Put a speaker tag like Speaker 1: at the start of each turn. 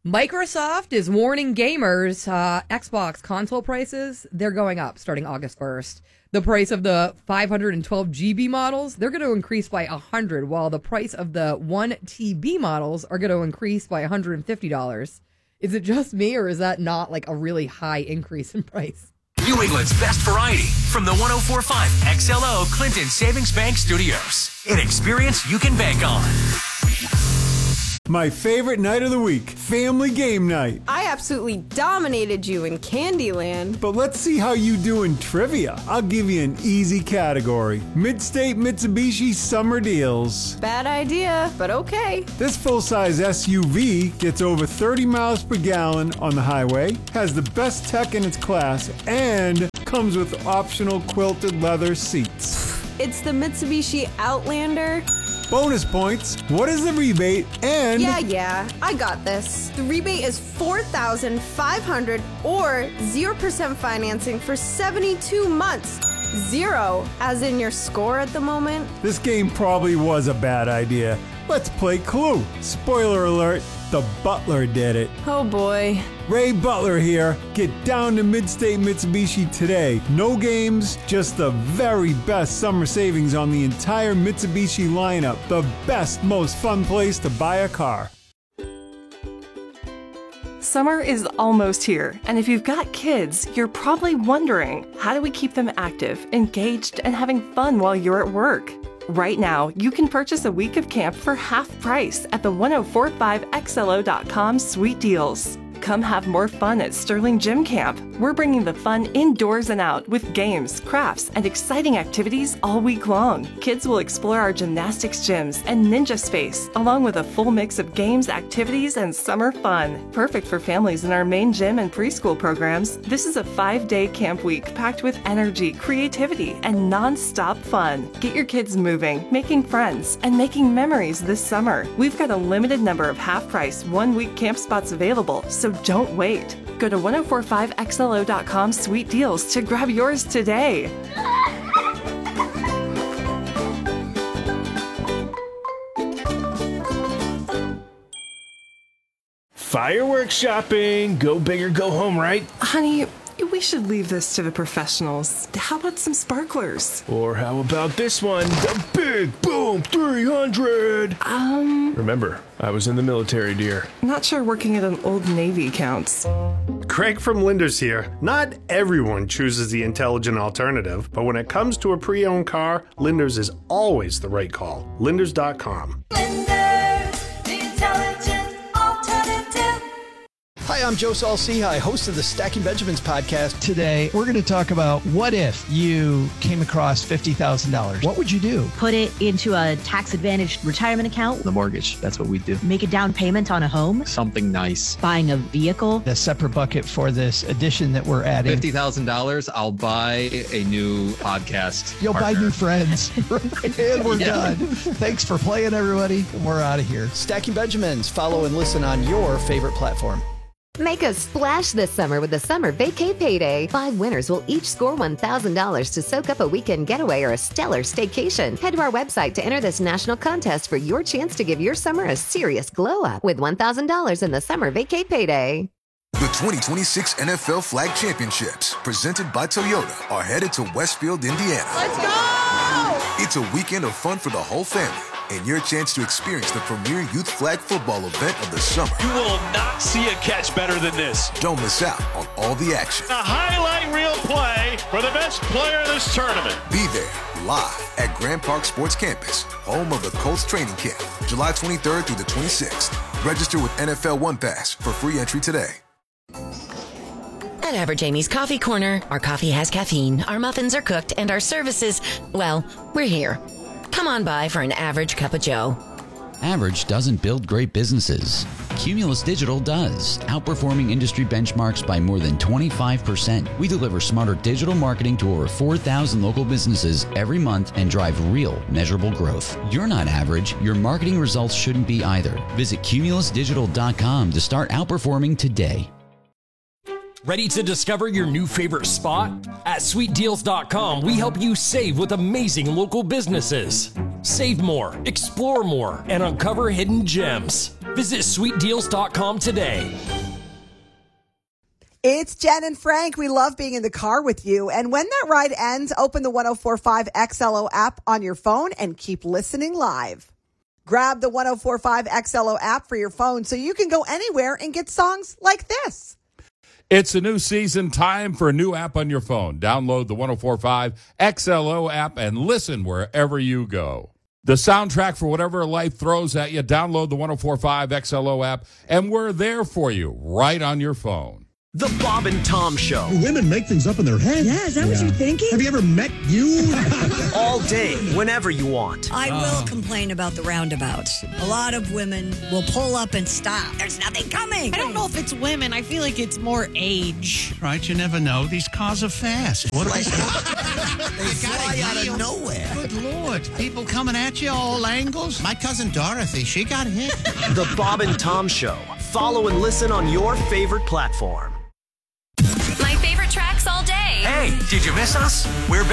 Speaker 1: Microsoft is warning gamers Xbox console prices, they're going up starting August 1st. The price of the 512 GB models, they're going to increase by $100, while the price of the 1 TB models are going to increase by $150. Is it just me, or is that not like a really high increase in price?
Speaker 2: New England's best variety from the 104.5 XLO Clinton Savings Bank Studios. An experience you can bank on.
Speaker 3: My favorite night of the week, family game night.
Speaker 4: I absolutely dominated you in Candyland.
Speaker 3: But let's see how you do in trivia. I'll give you an easy category. Mid-State Mitsubishi Summer Deals.
Speaker 4: Bad idea, but okay.
Speaker 3: This full-size SUV gets over 30 miles per gallon on the highway, has the best tech in its class, and comes with optional quilted leather seats.
Speaker 4: It's the Mitsubishi Outlander.
Speaker 3: Bonus points, what is the rebate, and...
Speaker 4: Yeah, I got this. The rebate is $4,500 or 0% financing for 72 months. 0, as in your score at the moment.
Speaker 3: This game probably was a bad idea. Let's play Clue. Spoiler alert, the butler did it.
Speaker 4: Oh boy.
Speaker 3: Ray Butler here. Get down to Mid-State Mitsubishi today. No games, just the very best summer savings on the entire Mitsubishi lineup. The best, most fun place to buy a car.
Speaker 5: Summer is almost here, and if you've got kids, you're probably wondering, how do we keep them active, engaged, and having fun while you're at work? Right now, you can purchase a week of camp for half price at the 1045xlo.com Sweet Deals. Come have more fun at Sterling Gym Camp. We're bringing the fun indoors and out with games, crafts, and exciting activities all week long. Kids will explore our gymnastics gyms and ninja space, along with a full mix of games, activities, and summer fun. Perfect for families in our main gym and preschool programs, this is a 5-day camp week packed with energy, creativity, and non-stop fun. Get your kids moving, making friends, and making memories this summer. We've got a limited number of half-price, one-week camp spots available, so don't wait. Go to 1045xlo.com Sweet Deals to grab yours today.
Speaker 6: Fireworks shopping. Go big or go home, right?
Speaker 5: Honey, we should leave this to the professionals. How about some sparklers?
Speaker 6: Or how about this one? The Big Boom 300! Remember, I was in the military, dear.
Speaker 5: Not sure working at an Old Navy counts.
Speaker 7: Craig from Linders here. Not everyone chooses the intelligent alternative, but when it comes to a pre-owned car, Linders is always the right call. Linders.com.
Speaker 8: Linders, the intelligent alternative.
Speaker 9: Hi, I'm Joe Saul-Sehy, host of the Stacking Benjamins podcast.
Speaker 10: Today, we're going to talk about what if you came across $50,000. What would you do?
Speaker 11: Put it into a tax-advantaged retirement account.
Speaker 10: The mortgage. That's what we do.
Speaker 11: Make a down payment on a home.
Speaker 10: Something nice.
Speaker 11: Buying a vehicle.
Speaker 10: A separate bucket for this addition that we're adding.
Speaker 12: $50,000, I'll buy a new podcast.
Speaker 10: You'll
Speaker 12: partner.
Speaker 10: buy new friends. And we're done. Thanks for playing, everybody. And we're out of here.
Speaker 9: Stacking Benjamins. Follow and listen on your favorite platform.
Speaker 13: Make a splash this summer with the Summer Vacay Payday. 5 winners will each score $1,000 to soak up a weekend getaway or a stellar staycation. Head to our website to enter this national contest for your chance to give your summer a serious glow up with $1,000 in the Summer Vacay Payday.
Speaker 14: The 2026 NFL Flag Championships, presented by Toyota, are headed to Westfield, Indiana.
Speaker 8: Let's go!
Speaker 14: It's a weekend of fun for the whole family and your chance to experience the premier youth flag football event of the summer.
Speaker 15: You will not see a catch better than this.
Speaker 14: Don't miss out on all the action.
Speaker 15: A highlight reel play for the best player in this tournament.
Speaker 14: Be there live at Grand Park Sports Campus, home of the Colts training camp, July 23rd through the 26th. Register with NFL One Pass for free entry today.
Speaker 16: At Average Amy's Coffee Corner, our coffee has caffeine, our muffins are cooked, and our services, well, we're here. Come on by for an average cup of joe.
Speaker 17: Average doesn't build great businesses. Cumulus Digital does, outperforming industry benchmarks by more than 25%. We deliver smarter digital marketing to over 4,000 local businesses every month and drive real, measurable growth. You're not average. Your marketing results shouldn't be either. Visit cumulusdigital.com to start outperforming today.
Speaker 18: Ready to discover your new favorite spot? At sweetdeals.com, we help you save with amazing local businesses. Save more, explore more, and uncover hidden gems. Visit sweetdeals.com today.
Speaker 19: It's Jen and Frank. We love being in the car with you. And when that ride ends, open the 104.5 XLO app on your phone and keep listening live. Grab the 104.5 XLO app for your phone so you can go anywhere and get songs like this.
Speaker 20: It's a new season, time for a new app on your phone. Download the 104.5 XLO app and listen wherever you go. The soundtrack for whatever life throws at you, download the 104.5 XLO app, and we're there for you right on your phone.
Speaker 21: The Bob and Tom Show.
Speaker 22: Women make things up in their head.
Speaker 23: Yeah, is that what you're thinking?
Speaker 22: Have you ever met you?
Speaker 21: All day, whenever you want.
Speaker 23: I will complain about the roundabouts. A lot of women will pull up and stop. There's nothing coming.
Speaker 24: I don't know if it's women. I feel like it's more age.
Speaker 22: Right, you never know. These cars are fast. What
Speaker 23: They fly out of nowhere.
Speaker 22: Good Lord. People coming at you all angles. My cousin Dorothy, she got hit.
Speaker 21: The Bob and Tom Show. Follow and listen on your favorite platform.
Speaker 25: My favorite tracks all day.
Speaker 2: Hey, did you miss us? We're